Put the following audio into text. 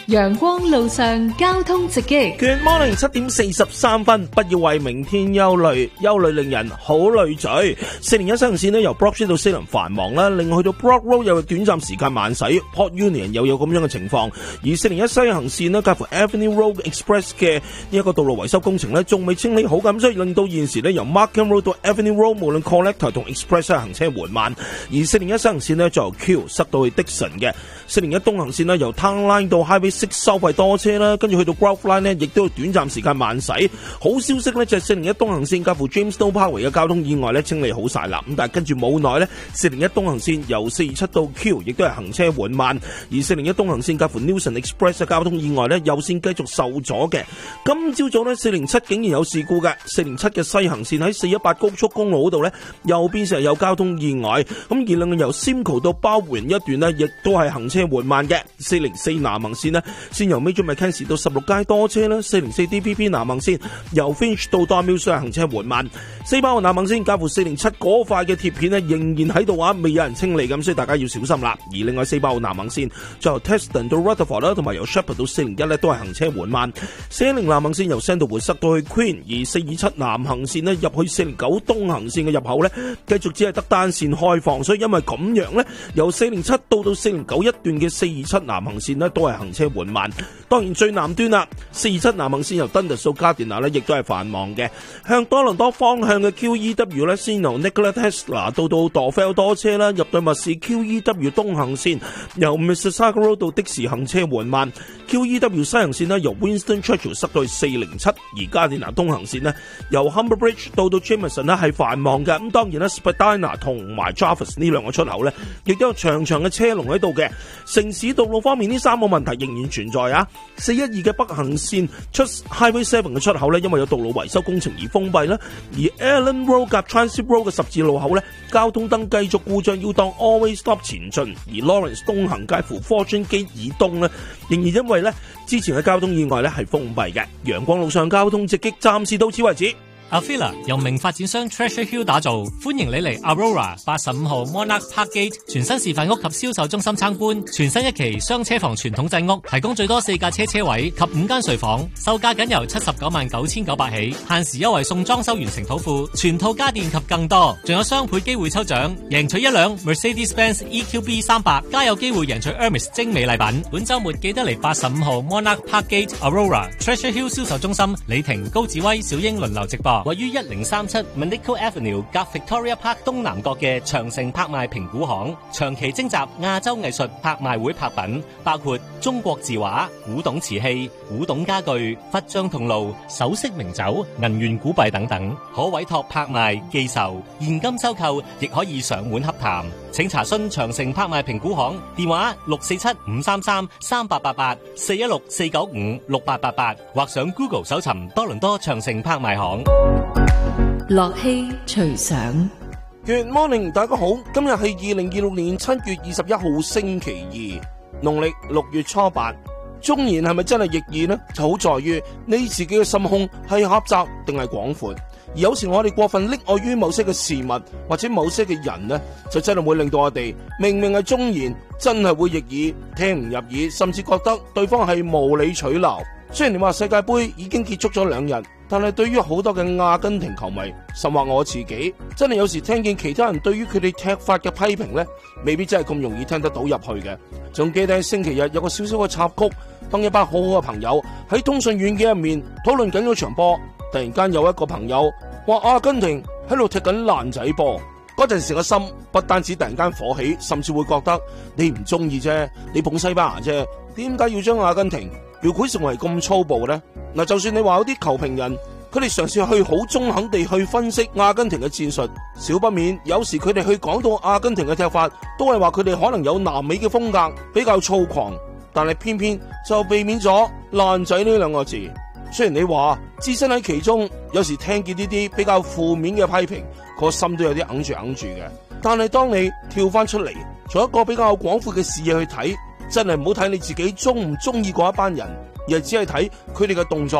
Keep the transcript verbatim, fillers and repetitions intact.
陽光路上交通直擊。 Good morning， 七點四十三分，不要為明天憂慮，憂慮令人好累贅。四零一西行線呢由 Brock Street 到西林繁忙啦，另外去到 Brock Road 又有短暫時間慢駛 ，Port Union 又有咁樣嘅情況。而四零一西行線呢介乎 Avenue Road Express 嘅呢一個道路維修工程呢仲未清理好咁，所以令到現時呢由 Markham Road 到 Avenue Road 無論 Collector 同 Express 行車緩慢。而四零一西行線呢就由 Q 塞到去 Dixon 嘅。四零一東行線呢由 Town Line 到 Highway Six 收費多車啦，跟住去到 Grove Line 呢亦都有短暫時間慢駛。好消息呢就係四零一東行線介乎 Jamestown Parkway 嘅交通意外呢清理好晒啦，咁但係跟住冇耐呢四零一東行線由四二七到 Q 亦都係行車緩慢，而四零一東行線介乎 Newson Express 嘅交通意外呢右線繼續受阻嘅。今朝早呢四零七竟然有事故嘅，四零七嘅西行線喺四一八高速公路嗰度呢右邊成日有交通意外，咁而另外由 Simcoe 到包湖一段呢亦都係行車緩慢嘅。四零四南行線呢先由 Major Mackenzie 到十六街多車啦，四零四 D P P 南行線由 Finch 到 Don Mills 係行車緩慢，四巴號南行線介乎四零七嗰塊嘅鐵片呢仍然喺度啊，未有人清理咁，所以大家要小心啦。而另外四巴號南行線就由 Teston 到 Rutherford 啦，同埋由 Shepherd 到四零一呢都係行車緩慢。四一零南行線由 Sandalwood 塞到去 Queen， 而四二七南行線呢入去四零九東行線嘅入口呢繼續只係得單線開放，所以因為咁樣呢由四零七到到四零九一段嘅四二七南行線呢都係行車緩慢。當然最南端啦，四二七南行線由 Dundas 到 Gardiner 呢亦都係繁忙嘅。向多倫多方向嘅 Q E W 呢先由 Nikola Tesla 到到 Dorvale 多車啦，入到密市 Q E W 東行線由 Mississauga Road 到的士行車緩慢。Q E W 西行線呢由 Winston Churchill 塞到去四零七，而 Gardiner 東行線呢由 Humber Bridge 到到 Jameson 呢係繁忙嘅。咁當然啦 Spadina 同埋 Jarvis 呢兩個出口呢亦都有長長嘅車龍喺度嘅。城市道路方面呢三個問題仍然存在啊。四一二嘅北行線出 Highway Seven 嘅出口呢因為有道路維修工程而封閉啦，而 Allen Road 及 Transit Road 嘅十字路口呢交通燈繼續故障，要當 Always Stop 前進。而 Lawrence 東行介乎 Fortune Gate 以東呢仍然因為呢之前嘅交通意外呢係封閉嘅。陽光路上交通直擊暫時到此為止。 Avila 由名發展商 Treasure Hill 打造，歡迎你嚟 Aurora 八十五號 Monarch Park Gate 全新示範屋及銷售中心參觀。全新一期雙車房傳統製屋，提供最多四架車車位及五間睡房，售價僅由七十九萬九千九百起，限時優惠送裝修完成土庫、全套家電及更多，仲有雙倍機會抽獎，贏取一輛 Mercedes-Benz E Q B 三百，加有機會贏取 Hermes 精美禮品。本週末記得嚟八十五號 Monarch Park Gate Aurora Treasure Hill 銷售中心，李婷、高志威、小英輪流直播。位於一零三七 Manico Avenue 隔 Victoria Park 東南角嘅長城拍賣評估行，長期徵集亞洲藝術拍賣會拍品，包括中國字畫、古董瓷器、古董家具、佛像銅爐、首飾名酒、銀元古幣等等，可委託拍賣、寄售、現金收購，亦可以上門洽談。請查詢長城拍賣評估行電話六四七五三三三八八八四一六四九五六八八八，或上 Google 搜尋多倫多長城拍賣行。 樂器隨想。 Good morning， 大家好，今日係二零二六年七月二十一號星期二，農曆六月初八。忠言係咪真係逆耳呢？就好在於你自己嘅心胸係狹窄定係廣闊。而有時我哋過分溺愛於某些嘅事物或者某些嘅人呢，就真係會令到我哋明明係忠言，真係會逆耳，聽唔入耳，甚至覺得對方係無理取鬧。雖然你話世界盃已經結束咗兩日，但係對於好多嘅阿根廷球迷，甚或我自己，真係有時聽見其他人對於佢哋踢法嘅批評呢，未必真係咁容易聽得到入去嘅。仲記得星期日有個少少嘅插曲，當一班好好嘅朋友喺通訊軟件入面討論緊嗰場波，突然間有一個朋友話阿根廷喺度踢緊爛仔波，嗰陣時個心不單止突然間火起，甚至會覺得你唔中意啫，你捧西班牙啫，點解要將阿根廷描繪成為咁粗暴呢？嗱，就算你話有啲球評人，佢哋嘗試去好中肯地去分析阿根廷嘅戰術，少不免有時佢哋去講到阿根廷嘅踢法，都係話佢哋可能有南美嘅風格，比較粗狂，但係偏偏就避免咗爛仔呢兩個字。雖然你話置身喺其中，有時聽見呢啲比較負面嘅批評，個心都有啲揞住揞住嘅。但係當你跳翻出嚟，從一個比較廣闊嘅視野去睇，真係唔好睇你自己中唔中意嗰一班人，而係只係睇佢哋嘅動作